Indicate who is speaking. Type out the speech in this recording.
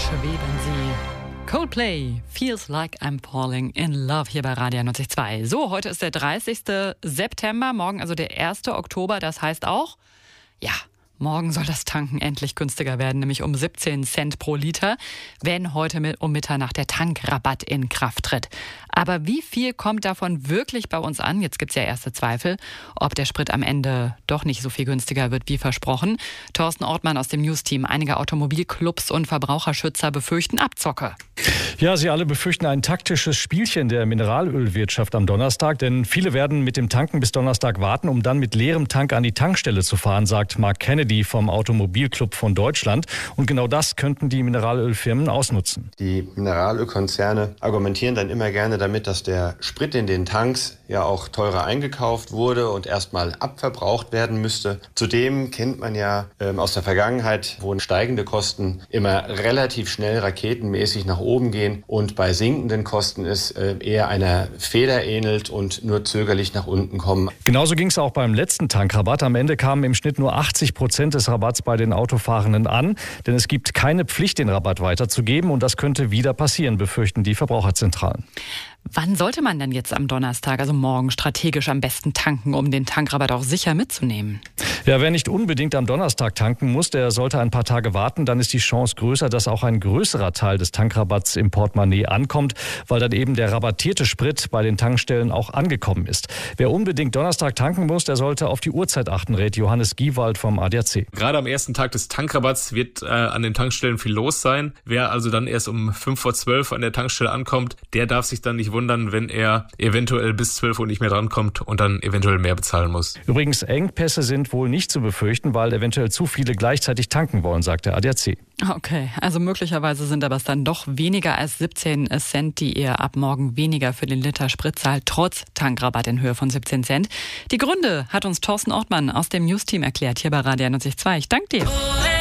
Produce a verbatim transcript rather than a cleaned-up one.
Speaker 1: schweben sie. Coldplay, Feels Like I'm Falling in Love hier bei Radio neunzig Komma zwei. So, heute ist der dreißigste September, morgen also der erste Oktober. Das heißt auch, ja, morgen soll das Tanken endlich günstiger werden, nämlich um siebzehn Cent pro Liter, wenn heute mit um Mitternacht der Tankrabatt in Kraft tritt. Aber wie viel kommt davon wirklich bei uns an? Jetzt gibt's ja erste Zweifel, ob der Sprit am Ende doch nicht so viel günstiger wird wie versprochen. Thorsten Ortmann aus dem News-Team. Einige Automobilclubs und Verbraucherschützer befürchten Abzocke.
Speaker 2: Ja, sie alle befürchten ein taktisches Spielchen der Mineralölwirtschaft am Donnerstag, denn viele werden mit dem Tanken bis Donnerstag warten, um dann mit leerem Tank an die Tankstelle zu fahren, sagt Mark Kennedy vom Automobilclub von Deutschland. Und genau das könnten die Mineralölfirmen ausnutzen.
Speaker 3: Die Mineralölkonzerne argumentieren dann immer gerne damit, dass der Sprit in den Tanks ja auch teurer eingekauft wurde und erstmal abverbraucht werden müsste. Zudem kennt man ja ähm, aus der Vergangenheit, wo steigende Kosten immer relativ schnell raketenmäßig nach oben gehen und bei sinkenden Kosten es äh, eher einer Feder ähnelt und nur zögerlich nach unten kommen.
Speaker 2: Genauso ging es auch beim letzten Tankrabatt. Am Ende kamen im Schnitt nur achtzig Prozent des Rabatts bei den Autofahrenden an, denn es gibt keine Pflicht, den Rabatt weiterzugeben und das könnte wieder passieren, befürchten die Verbraucherzentralen.
Speaker 1: Wann sollte man denn jetzt am Donnerstag, also morgen, strategisch am besten tanken, um den Tankrabatt auch sicher mitzunehmen?
Speaker 2: Ja, wer nicht unbedingt am Donnerstag tanken muss, der sollte ein paar Tage warten. Dann ist die Chance größer, dass auch ein größerer Teil des Tankrabatts im Portemonnaie ankommt, weil dann eben der rabattierte Sprit bei den Tankstellen auch angekommen ist. Wer unbedingt Donnerstag tanken muss, der sollte auf die Uhrzeit achten, rät Johannes Giewald vom A D A C.
Speaker 4: Gerade am ersten Tag des Tankrabatts wird äh, an den Tankstellen viel los sein. Wer also dann erst um fünf vor zwölf an der Tankstelle ankommt, der darf sich dann nicht wundern, wenn er eventuell bis zwölf Uhr nicht mehr drankommt und dann eventuell mehr bezahlen muss.
Speaker 2: Übrigens, Engpässe sind wohl nicht zu befürchten, weil eventuell zu viele gleichzeitig tanken wollen, sagt der A D A C.
Speaker 1: Okay, also möglicherweise sind aber es dann doch weniger als siebzehn Cent, die ihr ab morgen weniger für den Liter Sprit zahlt, trotz Tankrabatt in Höhe von siebzehn Cent. Die Gründe hat uns Thorsten Ortmann aus dem News-Team erklärt, hier bei Radio neunzig Komma zwei. Ich danke dir.